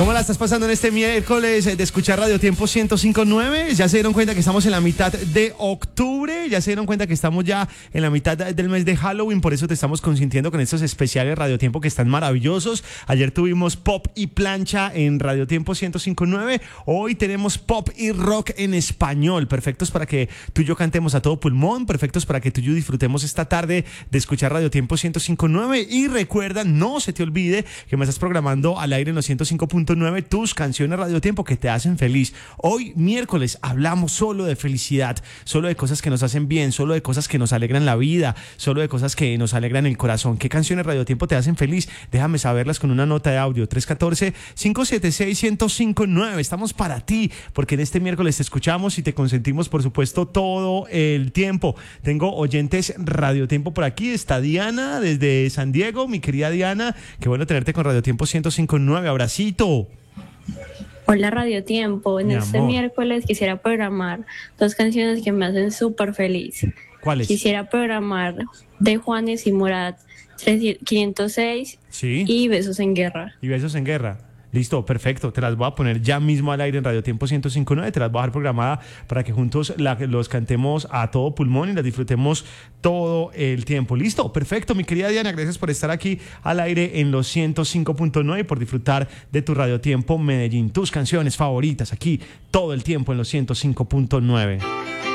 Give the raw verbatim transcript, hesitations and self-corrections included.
¿Cómo la estás pasando en este miércoles de escuchar Radio Tiempo ciento cinco punto nueve? Ya se dieron cuenta que estamos en la mitad de octubre, ya se dieron cuenta que estamos ya en la mitad del mes de Halloween, por eso te estamos consintiendo con estos especiales Radio Tiempo que están maravillosos. Ayer tuvimos pop y plancha en Radio Tiempo ciento cinco punto nueve, hoy tenemos pop y rock en español, perfectos para que tú y yo cantemos a todo pulmón, perfectos para que tú y yo disfrutemos esta tarde de escuchar Radio Tiempo ciento cinco punto nueve. Y recuerda, no se te olvide que me estás programando al aire en los ciento cinco punto nueve tus canciones Radio Tiempo que te hacen feliz. Hoy miércoles hablamos solo de felicidad, solo de cosas que nos hacen bien, solo de cosas que nos alegran la vida, solo de cosas que nos alegran el corazón. ¿Qué canciones Radio Tiempo te hacen feliz? Déjame saberlas con una nota de audio. Tres uno cuatro, cinco siete seis, uno cero cinco nueve. Estamos para ti, porque en este miércoles te escuchamos y te consentimos, por supuesto, todo el tiempo. Tengo oyentes Radio Tiempo por aquí. Está Diana desde San Diego, mi querida Diana. Qué bueno tenerte con Radio Tiempo ciento cinco punto nueve. Abracito. Hola Radio Tiempo, en Mi este amor. miércoles quisiera programar dos canciones que me hacen súper feliz. ¿Cuáles? Quisiera programar de Juanes y Morat quinientos seis Sí. y Besos en Guerra. Y Besos en Guerra. Listo, perfecto. Te las voy a poner ya mismo al aire en Radio Tiempo ciento cinco punto nueve. Te las voy a dejar programada para que juntos la, los cantemos a todo pulmón y las disfrutemos todo el tiempo. Listo, perfecto, mi querida Diana. Gracias por estar aquí al aire en los ciento cinco punto nueve y por disfrutar de tu Radio Tiempo Medellín. Tus canciones favoritas aquí todo el tiempo en los ciento cinco punto nueve.